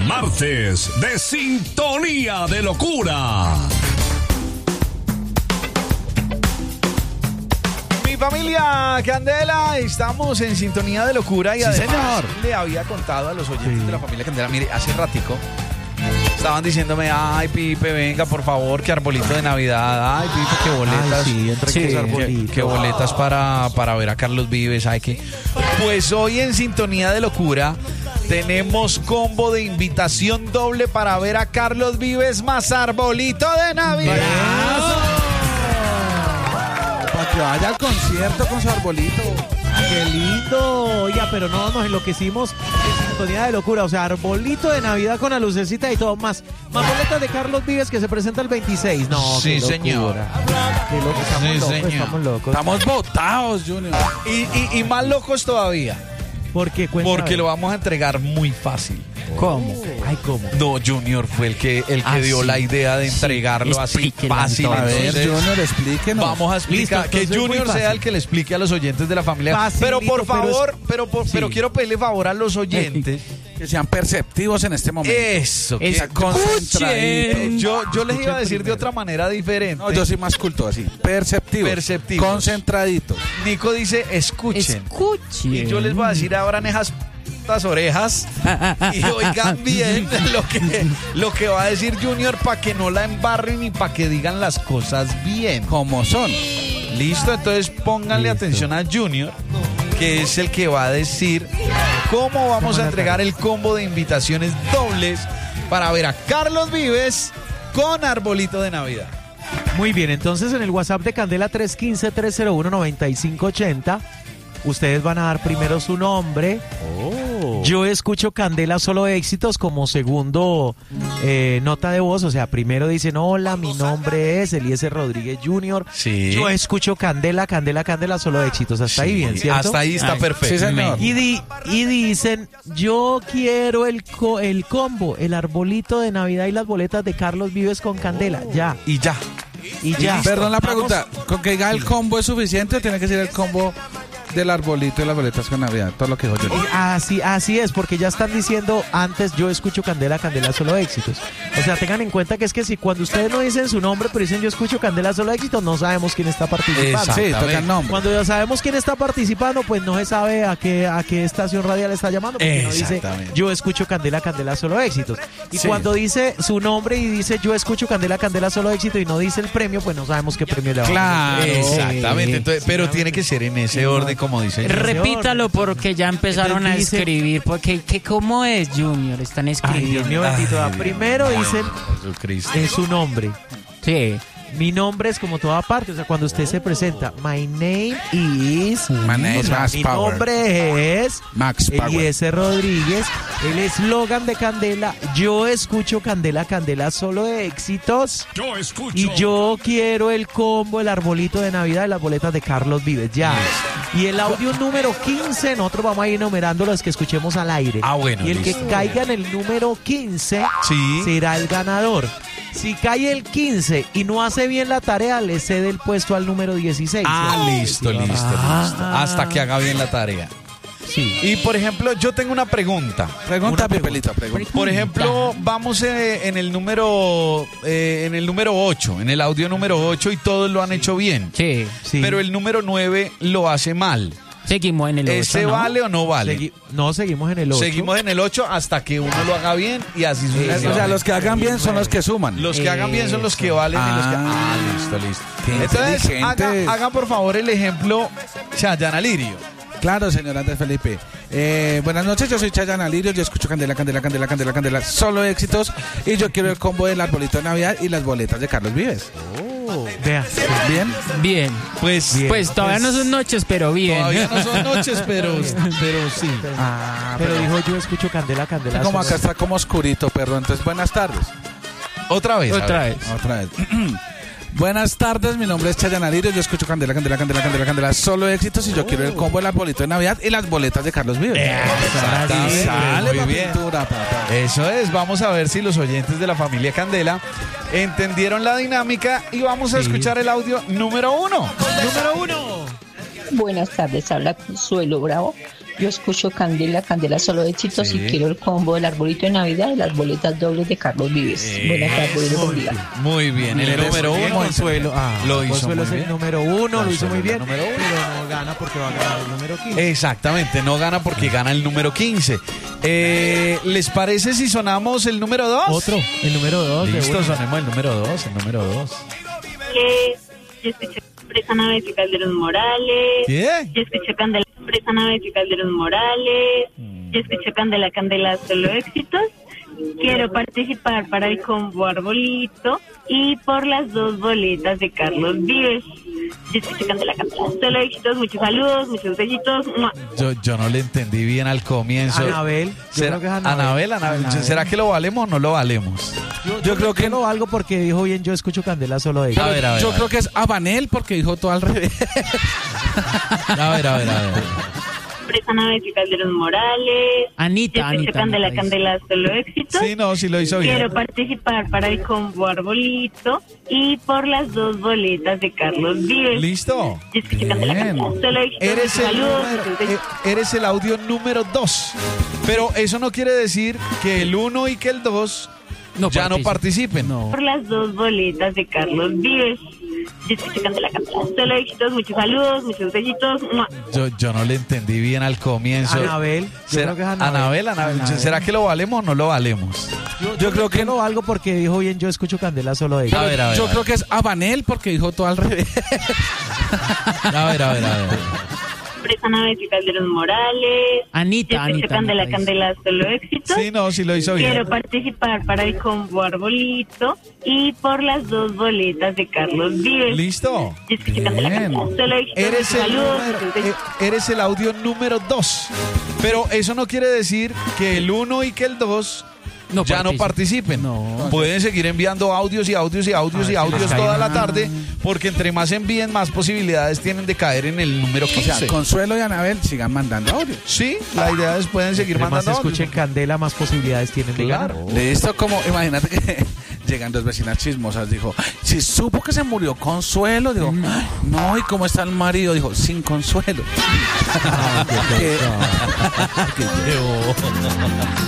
Martes de Sintonía de Locura. Mi familia Candela, estamos en Sintonía de Locura y además señor. le había contado a los oyentes de la familia Candela, mire, hace ratico estaban diciéndome, ay Pipe, venga por favor, que arbolito de Navidad, ay Pipe, que boletas, que boletas para ver a Carlos Vives, ay que... Pues hoy en Sintonía de Locura tenemos combo de invitación doble para ver a Carlos Vives más arbolito de Navidad. Para que vaya al concierto con su arbolito. ¡Qué lindo! Oiga, pero no nos enloquecimos en Sintonía de Locura. O sea, arbolito de Navidad con la lucecita y todo más. Más boletas de Carlos Vives que se presenta el 26. No, Sí, qué señor. Qué loco, estamos Sí, locos, señor. estamos locos. Estamos botados, Junior. Y más locos todavía, Porque porque lo vamos a entregar muy fácil. ¿Cómo? Ay, ¿cómo? No, Junior fue el que dio sí. la idea de entregarlo así Explíquelo, fácil. A ver, Entonces, Junior, explíquenos. vamos a explicar Listo, que entonces, Junior muy sea fácil. el que le explique a los oyentes de la familia. Facilito, Pero por favor, pero Sí. quiero pedirle favor a los oyentes. Que sean perceptivos en este momento. Eso, que Concentraditos. yo les iba a decir de otra manera diferente. No, yo soy más culto así. Perceptivos. Perceptivos. Concentraditos. Nico dice, escuchen. Escuchen. Y yo les voy a decir, abran esas orejas y oigan bien lo que va a decir Junior para que no la embarren y para que digan las cosas bien. Como son. Listo, entonces pónganle atención a Junior, que es el que va a decir cómo vamos a entregar el combo de invitaciones dobles para ver a Carlos Vives con arbolito de Navidad. Muy bien, entonces en el WhatsApp de Candela 315-301-9580 ustedes van a dar primero su nombre. Yo escucho Candela Solo Éxitos como segundo nota de voz. O sea, primero dicen, hola, mi nombre es Eliezer Rodríguez Jr. Sí. Yo escucho Candela Solo Éxitos. Hasta ahí bien, ¿cierto? Hasta ahí está Ay, perfecto. sí, señor. Y dicen, yo quiero el combo, el arbolito de Navidad y las boletas de Carlos Vives con Candela. Ya, Y ya. y ya. Perdón la Vamos. pregunta. ¿Con que diga el combo es suficiente o tiene que ser el combo del arbolito y las boletas con Navidad? Todo lo que dijo yo. Así es, porque ya están diciendo antes, yo escucho Candela Solo Éxitos. O sea, tengan en cuenta que es que si cuando ustedes no dicen su nombre, pero dicen yo escucho Candela Solo Éxitos, no sabemos quién está participando. Sí, toca el nombre. Cuando ya sabemos quién está participando, pues no se sabe a qué estación radial está llamando, porque no dice Exactamente. yo escucho Candela Solo Éxitos. Y Sí. cuando dice su nombre y dice yo escucho Candela Solo Éxitos y no dice el premio, pues no sabemos qué premio le vamos a dar. Claro. Exactamente. Entonces, pero tiene que ser en ese orden como dice. Repítalo porque ya empezaron a Dice- escribir. Porque, ¿cómo es, Junior? Están Ay, Dios escribiendo. mío bendito. Ay, Primero dicen Jesucristo. su nombre. Sí. Mi nombre es como toda parte, o sea, cuando usted se presenta, my name is... My name o is sea, Max mi Power. nombre es Max Power. Eliezer Rodríguez, el eslogan de Candela, yo escucho Candela Solo Éxitos, Yo escucho. y yo quiero el combo, el arbolito de Navidad y las boletas de Carlos Vives, ya. Y el audio número 15, nosotros vamos a ir enumerando los que escuchemos al aire. Ah, bueno, Y el listo. que caiga en el número 15 Sí. será el ganador. Si cae el 15 y no hace bien la tarea, le cede el puesto al número 16. Ah, ¿sí? listo. Hasta que haga bien la tarea. Sí. Y por ejemplo, yo tengo una pregunta. Pregunta, Una Pipelito, pregunta. Por ejemplo, vamos en el número 8, en el audio número 8 y todos lo han hecho bien. Sí. Sí. Pero el número 9 lo hace mal. Seguimos en el 8, ¿Ese ¿no? vale o no vale? Seguimos en el 8. Seguimos en el 8 hasta que uno lo haga bien y así sucesivamente. O sea, los que hagan bien son los que suman. Los que hagan bien son los que valen y los que... listo. Qué Entonces, inteligentes. haga por favor el ejemplo Chayanne Lirio. Claro, señor Andrés Felipe. Buenas noches, yo soy Chayanne Lirio, yo escucho Candela, Solo Éxitos, y yo quiero el combo del arbolito de Navidad y las boletas de Carlos Vives. Vea. ¿Bien? Bien. Pues, Bien. Pues todavía no son noches, pero bien. todavía no son noches, pero sí. Pero dijo yo escucho Candela Como Solo acá está como oscurito, perro. Entonces, buenas tardes. Otra vez. a Otra ver. vez. Otra vez. Buenas tardes, mi nombre es Chayanne Lirio, yo escucho Candela, Solo Éxitos, y yo quiero el combo del arbolito de Navidad y las boletas de Carlos Vives. Exactamente, Sale muy pa' bien. pintura, papá. Eso es, vamos a ver si los oyentes de la familia Candela entendieron la dinámica y vamos a escuchar el audio número 1. Número 1. Buenas tardes, habla Consuelo Bravo. Yo escucho Candela, Candela solo éxitos Sí. y quiero el combo del arbolito de Navidad y las boletas dobles de Carlos Vives. Buenas tardes, Dios los bendiga. Muy bien, el Eres número bien, uno. Consuelo, Lo hizo Consuelo muy es el bien. número uno, lo hizo Consuelo muy es bien, el número uno. pero no gana porque va a ganar el número 15. Exactamente, no gana porque gana el número 15. ¿Les parece si sonamos el número 2? Otro, el número 2. Listo, sonemos el número 2, el número 2. Yo escucho Presa Naves y Calderón Morales. ¿Qué? Yo escucho Candela, Presa Naves y Calderón Morales. Yo escucho Candela, Candela, solo éxitos. Quiero participar para el combo Arbolito y por las 2 boletas de Carlos Vives. Yo escucho Candela, Candela, solo éxitos. Muchos saludos, muchos besitos. ¡Mua! Yo no le entendí bien al comienzo. Anabel, yo ¿Será, creo que es Anabel. Anabel. ¿Será que lo valemos o no lo valemos? Yo creo que no algo porque dijo bien, yo escucho Candela solo de A ver, a ver. Yo creo que es Abanel porque dijo todo al revés. A ver. Presa Naves y Calderón Morales. Anita, Yo escucho Anita, Candela, Anita, Candela, solo éxitos. Sí, no, sí lo hizo bien. Quiero participar para el combo Arbolito y por las 2 boletas de Carlos Vives. ¿Listo? Yo escucho Candela, Bien. Candela, solo éxitos. Eres el, saludos, número- muchos besitos. eres el audio número 2. Pero eso no quiere decir que el 1 y que el 2 ya no participen. Por las 2 boletas de Carlos Vives. Yo escucho Candela, Candela, solo éxitos. Muchos saludos, muchos besitos. ¡Mua! Yo no le entendí bien al comienzo. Anabel, yo ¿Será, creo que es Anabel. Anabel. ¿Será que lo valemos o no lo valemos? Yo creo que no algo porque dijo bien, yo escucho Candela solo de A ver. Yo creo que es Abanel porque dijo todo al revés. A ver. Presa Naves y Calderón Morales. Anita, Yo escucho Anita, Candela, Anita, Candela, solo éxitos. Sí, no, sí lo hizo bien. Quiero participar para el combo Arbolito y por las 2 boletas de Carlos Vives. ¿Listo? Yo escucho Candela, Bien. Candela, solo éxitos. Eres muchos el, saludos, número- muchos besitos. eres el audio número 2. Pero eso no quiere decir que el 1 y que el 2 ya no participen. No. Pueden seguir enviando audios y audios toda la tarde, porque entre más envíen, más posibilidades tienen de caer en el número O 15. sea, Consuelo y Anabel sigan mandando audio. Sí, la idea es pueden seguir Entre más mandando audios. escuchen Candela, más posibilidades tienen de ganar. Claro. Listo, como imagínate que llegan 2 vecinas chismosas, dijo, si supo que se murió Consuelo, dijo, "Ay, no, ¿y cómo está el marido?" Dijo, sin Consuelo. Que-